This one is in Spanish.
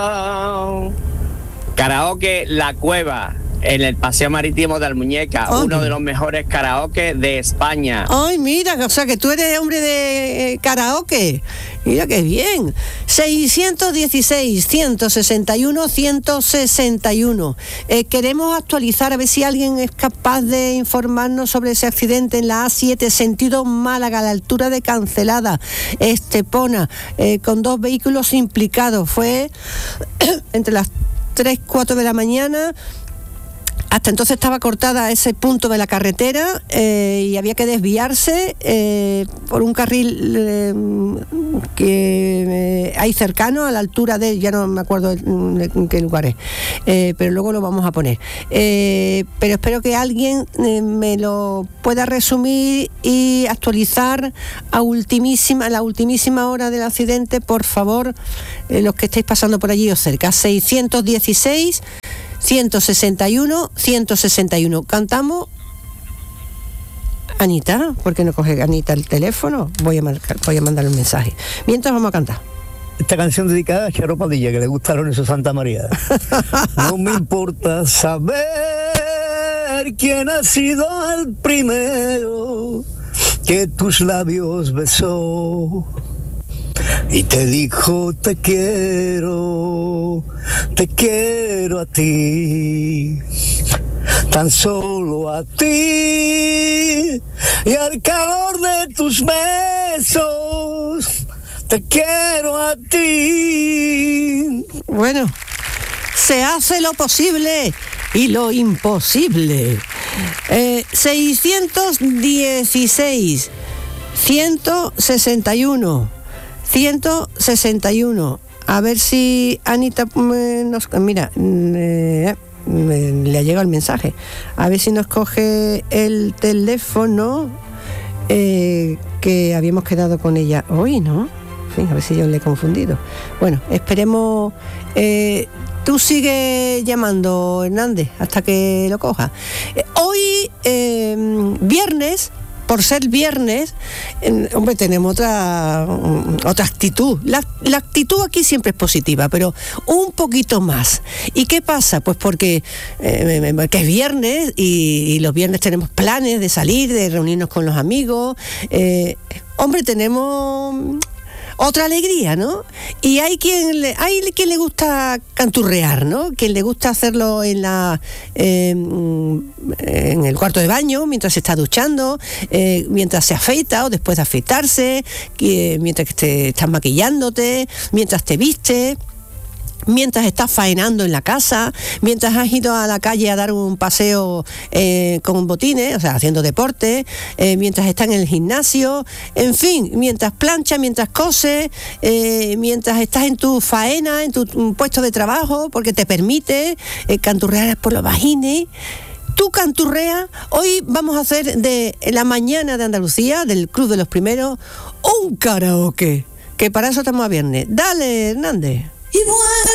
Karaoke La Cueva, en el Paseo Marítimo de Almuñeca, uno de los mejores karaoke de España. Ay, mira, o sea que tú eres hombre de karaoke. Mira qué bien. 616 161 161. Queremos actualizar, a ver si alguien es capaz de informarnos sobre ese accidente en la A7, sentido Málaga, a la altura de Cancelada, Estepona, con 2 vehículos implicados. Fue entre las 3-4 de la mañana. Hasta entonces estaba cortada ese punto de la carretera y había que desviarse por un carril que hay cercano a la altura de, ya no me acuerdo en qué lugar es, pero luego lo vamos a poner. Pero espero que alguien me lo pueda resumir y actualizar a la ultimísima hora del accidente, por favor, los que estéis pasando por allí o cerca. 616 161 161. Cantamos. Anita, ¿por qué no coge Anita el teléfono? Voy a mandar un mensaje. Mientras vamos a cantar. Esta canción dedicada a Charo Padilla, que le gustaron esos Santa María. No me importa saber quién ha sido el primero que tus labios besó y te dijo te quiero a ti, tan solo a ti, y al calor de tus besos te quiero a ti. Bueno, se hace lo posible y lo imposible. 616 161 161. A ver si Anita nos... Mira, le ha llegado el mensaje. A ver si nos coge el teléfono que habíamos quedado con ella hoy, ¿no? Sí, a ver si yo le he confundido. Bueno, esperemos... tú sigue llamando, Hernández, hasta que lo coja. Hoy, viernes... Por ser viernes, hombre, tenemos otra actitud. La actitud aquí siempre es positiva, pero un poquito más. ¿Y qué pasa? Pues porque que es viernes y los viernes tenemos planes de salir, de reunirnos con los amigos. Hombre, tenemos otra alegría, ¿no? Y hay quien le gusta canturrear, ¿no? Quien le gusta hacerlo en el cuarto de baño, mientras se está duchando, mientras se afeita o después de afeitarse, mientras que te estás maquillándote, mientras te vistes, mientras estás faenando en la casa, mientras has ido a la calle a dar un paseo con botines, o sea, haciendo deporte, mientras estás en el gimnasio, en fin, mientras planchas, mientras coses, mientras estás en tu faena, en tu puesto de trabajo, porque te permite canturrear por los bajines. Tú canturrea. Hoy vamos a hacer de la mañana de Andalucía, del Club de los Primeros, un karaoke, que para eso estamos a viernes. Dale, Hernández. Y bueno.